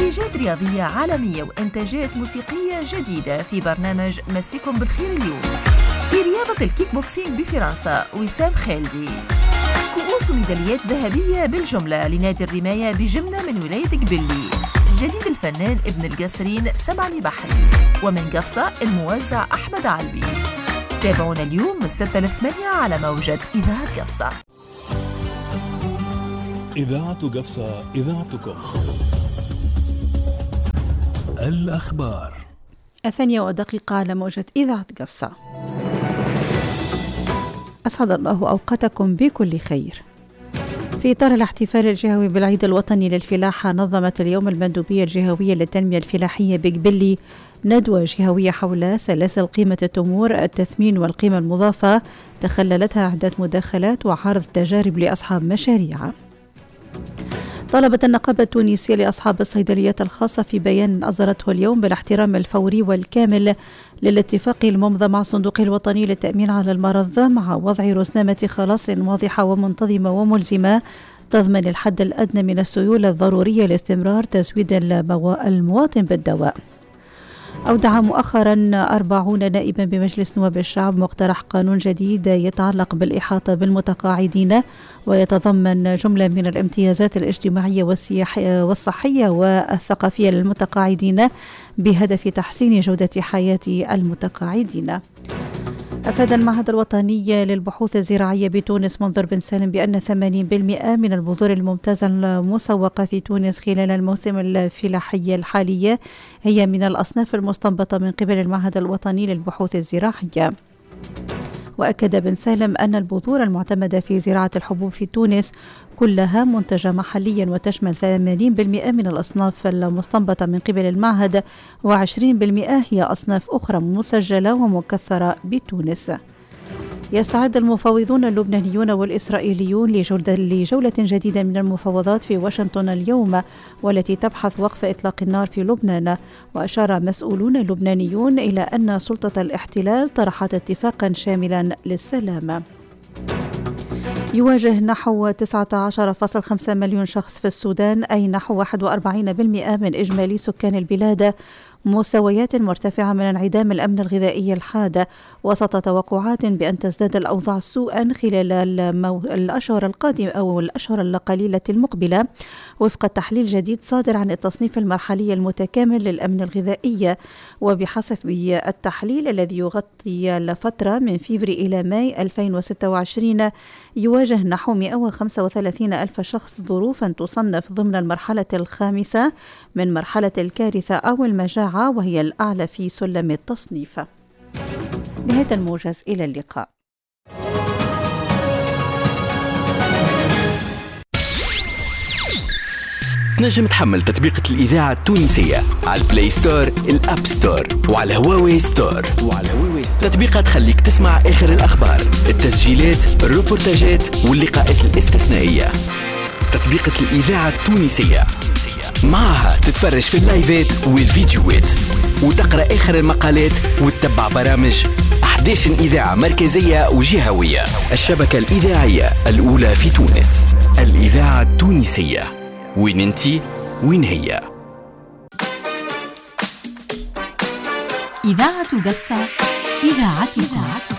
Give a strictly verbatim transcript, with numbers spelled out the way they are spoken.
تتويجات رياضية عالمية وإنتاجات موسيقية جديدة في برنامج مسيكم بالخير اليوم. في رياضة الكيك بوكسينج بفرنسا وسام خالدي. كؤوس ميداليات ذهبية بالجملة لنادي الرماية بجمنة من ولاية قبلي. جديد الفنان ابن القصرين سمعني بحري. ومن قفصة الموزع أحمد علبي. تابعونا اليوم من ستة لثمانية على موجة إذاعة قفصة. إذاعة قفصة، إذاعتكم. الأخبار الثانية ودقيقة على موجة إذاعة قفصة. أسعد الله أوقاتكم بكل خير. في إطار الاحتفال الجهوي بالعيد الوطني للفلاحة، نظمت اليوم المندوبية الجهوية للتنمية الفلاحية بقبلي ندوة جهوية حول سلاسل قيمة التمور، التثمين والقيمة المضافة، تخللتها عدة مداخلات وعرض تجارب لأصحاب مشاريع. طلبت النقابة التونسية لأصحاب الصيدليات الخاصة في بيان أصدرته اليوم بالاحترام الفوري والكامل للاتفاق الممضى مع الصندوق الوطني للتأمين على المرض، مع وضع رزنامة خلاص واضحة ومنتظمة وملزمة تضمن الحد الأدنى من السيولة الضرورية لاستمرار تزويد المواطن بالدواء. أودع مؤخرا أربعون نائبا بمجلس نواب الشعب مقترح قانون جديد يتعلق بالإحاطة بالمتقاعدين، ويتضمن جملة من الامتيازات الاجتماعية والصحية والثقافية للمتقاعدين بهدف تحسين جودة حياة المتقاعدين. أفاد المعهد الوطني للبحوث الزراعية بتونس منظر بن سالم بأن ثمانين بالمئة من البذور الممتازة المسوقة في تونس خلال الموسم الفلاحي الحالي هي من الأصناف المستنبطة من قبل المعهد الوطني للبحوث الزراعية. وأكد بن سالم أن البذور المعتمدة في زراعة الحبوب في تونس كلها منتجة محليا، وتشمل ثمانين بالمئة من الأصناف المستنبطة من قبل المعهد، وعشرين بالمئة هي أصناف أخرى مسجلة ومكثرة بتونس. يستعد المفاوضون اللبنانيون والإسرائيليون لجولة جديدة من المفاوضات في واشنطن اليوم، والتي تبحث وقف إطلاق النار في لبنان. وأشار مسؤولون لبنانيون إلى أن سلطة الاحتلال طرحت اتفاقا شاملا للسلام. يواجه نحو تسعة عشر فاصلة خمسة مليون شخص في السودان، أي نحو واحد وأربعين بالمئة من إجمالي سكان البلاد، مستويات مرتفعة من انعدام الأمن الغذائي الحاد، وسط توقعات بأن تزداد الأوضاع سوءا خلال المو... الأشهر القادمة أو الأشهر القليلة المقبلة، وفق تحليل جديد صادر عن التصنيف المرحلي المتكامل للأمن الغذائي. وبحسب التحليل الذي يغطي الفترة من فيفري إلى ماي ألفين وستة وعشرين، يواجه نحو مئة وخمسة وثلاثين ألف شخص ظروفا تصنف ضمن المرحلة الخامسة من مرحلة الكارثة أو المجاعة، وهي الأعلى في سلم التصنيف. نهاية الموجز، إلى اللقاء. تنجم تحمل تطبيقة الإذاعة التونسية على البلاي ستور، الأب ستور، وعلى هواوي ستور. وعلى هواوي ستور تطبيقات تخليك تسمع آخر الأخبار، التسجيلات، الروبورتاجات واللقاءات الاستثنائية. تطبيقة الإذاعة التونسية، معها تتفرج في اللايفات والفيديوهات، وتقرأ آخر المقالات، وتتبع برامج أحد عشر إذاعة مركزية وجهوية. الشبكة الإذاعية الأولى في تونس، الإذاعة التونسية. وين انتي؟ وين هي؟ إذاعة قفصة، إذاعتكم.